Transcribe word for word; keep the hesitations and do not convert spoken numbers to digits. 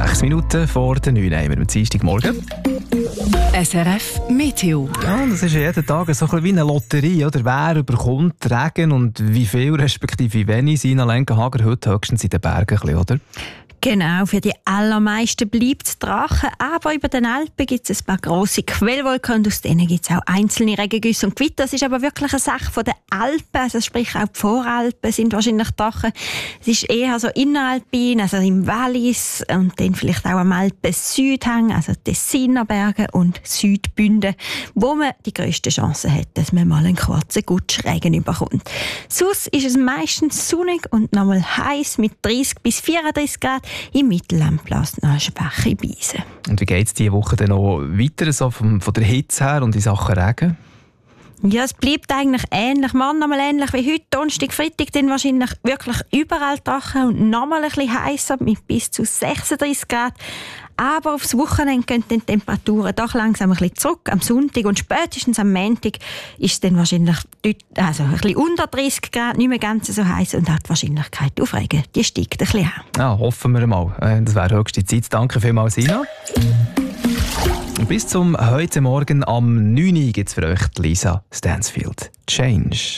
Sechs Minuten vor der neun haben wir am Dienstagmorgen. S R F Meteo. Ja, das ist ja jeden Tag so ein bisschen wie eine Lotterie, oder? Wer überkommt Regen und wie viel, respektive wie wenig? Sina Lenkenhager heute höchstens in den Bergen, ein bisschen, oder? Genau, für die allermeisten bleibt es Drachen, aber über den Alpen gibt es ein paar grosse Quellwolken und aus denen gibt es auch einzelne Regengüsse und Gewitter. Das ist aber wirklich eine Sache der Alpen, also sprich auch die Voralpen sind wahrscheinlich Drachen. Es ist eher so inneralpin, also im Wallis und dann vielleicht auch am Alpen-Südhang, also Tessiner Berge und Südbünden, wo man die grössten Chancen hat, dass man mal einen kurzen Gutschregen überkommt. Sonst ist es meistens sonnig und nochmal heiß mit dreißig bis vierunddreißig Grad. Im Mittelland bläst noch eine schwache Brise. Und wie geht es diese Woche dann noch weiter, so vom, von der Hitze her und in Sachen Regen? Ja, es bleibt eigentlich ähnlich. Morgen nochmal ähnlich wie heute, Donnerstag, Freitag, dann wahrscheinlich wirklich überall trocken und nochmal ein bisschen heißer mit bis zu sechsunddreißig Grad. Aber aufs Wochenende gehen die Temperaturen doch langsam ein bisschen zurück. Am Sonntag und spätestens am Montag ist es dann wahrscheinlich also ein bisschen unter dreißig Grad, nicht mehr ganz so heiß und hat die Wahrscheinlichkeit auf Regen, die steigt ein bisschen an. Ja, hoffen wir mal. Das wäre höchste Zeit. Danke vielmals, Sina. Bis zum heute Morgen am neun Uhr gibt es für euch Lisa Stansfield. Change.